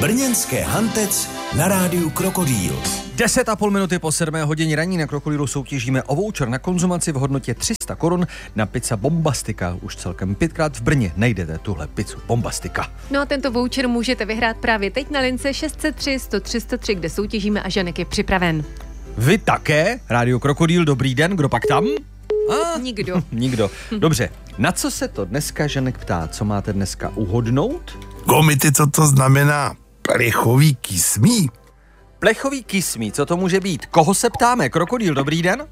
Brněnské Hantec na rádiu Krokodýl. 10,5 minuty po 7 hodině raní na Krokodýlu soutěžíme o voucher na konzumaci v hodnotě 300 korun na pizza Bombastika. Už celkem 5krát v Brně najdete tuhle pizzu Bombastika. No a tento voucher můžete vyhrát právě teď na lince 603 103 103, kde soutěžíme a Žanek je připraven. Vy také? Rádio Krokodýl, dobrý den, kdo pak tam? Nikdo. Nikdo. Dobře, na co se to dneska Žanek ptá? Co máte dneska uhodnout? Gomity, co to znamená plechový kismí? Plechový kismí, co to může být? Koho se ptáme? Krokodýl, dobrý den?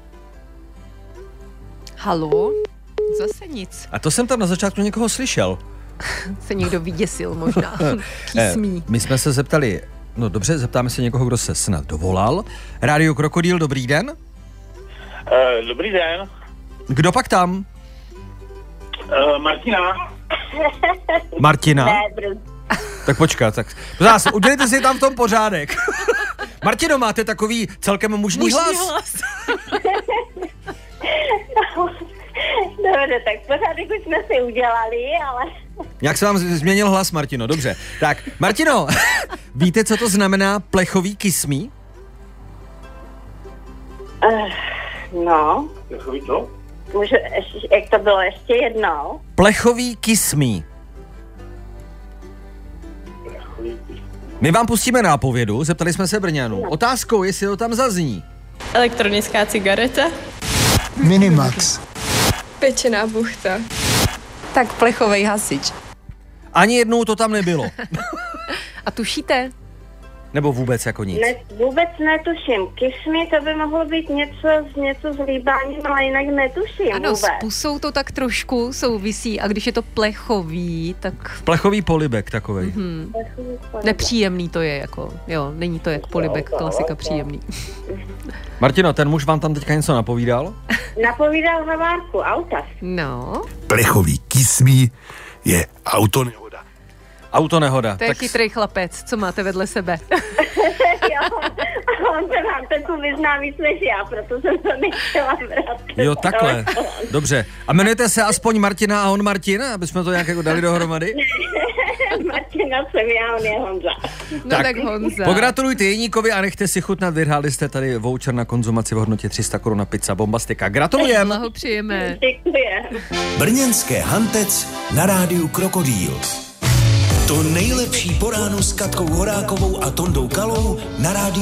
Halo? Zase nic. A to jsem tam na začátku někoho slyšel. Se někdo vyděsil možná. Kismí. My jsme se zeptali, no dobře, zeptáme se někoho, kdo se snad dovolal. Rádio Krokodýl, dobrý den? Dobrý den. Kdo pak tam? Martina. Martina? Tak počkat, tak zase, udělejte si tam v tom pořádek. Martino, máte takový celkem mužný hlas? Dobře, tak pořádek už jsme si udělali, ale... Jak se vám změnil hlas, Martino, dobře. Tak, Martino, víte, co to znamená plechový kismí? No. Plechový co? Můžu, jak to bylo ještě jednou? Plechový kismí. My vám pustíme nápovědu, zeptali jsme se Brňanů. Otázkou, jestli to tam zazní. Elektronická cigareta. Minimax. Pečená buchta. Tak plechovej hasič. Ani jednou to tam nebylo. A tušíte? Nebo vůbec jako nic? Ne, vůbec netuším. Kismy, to by mohlo být něco s líbáním, ale jinak netuším Ano, vůbec. s pusou to tak trošku souvisí a když je to plechový, tak... Plechový polibek takovej. Nepříjemný to je, jako, jo, není to jak polibek, klasika příjemný. Martino, ten muž vám tam teďka něco napovídal? Napovídal havárku auta. No, Plechový kismí je autonehoda. Autonehoda. to je chytrý chlapec, co máte vedle sebe. Jo, a on se vám trochu vyzná víc než já, proto jsem to nechtěla vrát. Jo, takhle. Dobře. A jmenujete se aspoň Martina a on Martin, aby jsme to nějak jako dali dohromady? Martina jsem já, on je Honza. No tak Honza. Pogratulujte Jeníkovi a nechte si chutnat, vyhráli jste tady voucher na konzumaci v hodnotě 300 korun na pizza Bombastika. Gratulujeme. Blahopřejeme. Děkuji. Brněnské Hantec na rádiu Krokodýl. To nejlepší po ránu s Katkou Horákovou a Tondou Kalou na rádiu